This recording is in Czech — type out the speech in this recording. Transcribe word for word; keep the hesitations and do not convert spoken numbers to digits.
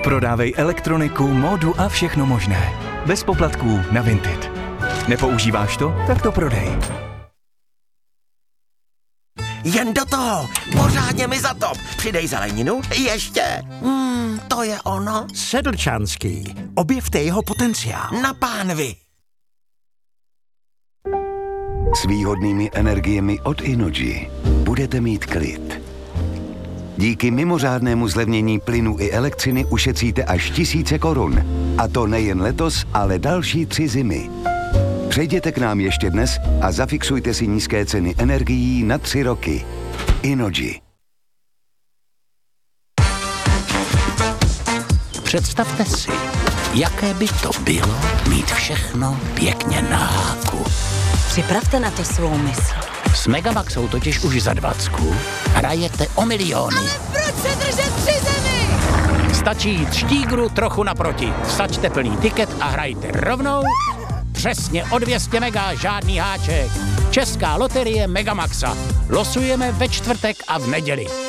Prodávej elektroniku, módu a všechno možné. Bez poplatků na Vinted. Nepoužíváš to? Tak to prodej. Jen do toho, pořádně mi zatop. Přidej zeleninu, ještě. Hmm, to je ono. Sedlčanský. Objevte jeho potenciál. Na pánvi. S výhodnými energiemi od Innogy budete mít klid. Díky mimořádnému zlevnění plynu i elektřiny ušetříte až tisíce korun. A to nejen letos, ale další tři zimy. Přejděte k nám ještě dnes a zafixujte si nízké ceny energií na tři roky. Innogy. Představte si, jaké by to bylo mít všechno pěkně na háku. Připravte na to svou mysl. S Megamaxou totiž už za dvacku hrajete o miliony. Ale proč se držet při zemi? Stačí jít štígru trochu naproti. Vsaďte plný tiket a hrajte rovnou přesně o dvě stě mega, žádný háček. Česká loterie Megamaxa. Losujeme ve čtvrtek a v neděli.